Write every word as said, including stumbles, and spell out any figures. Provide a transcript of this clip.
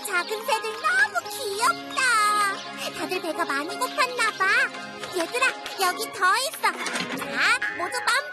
이 작은 새들 너무 귀엽다. 다들 배가 많이 고팠나 봐. 얘들아, 여기 더 있어. 자, 모두 맘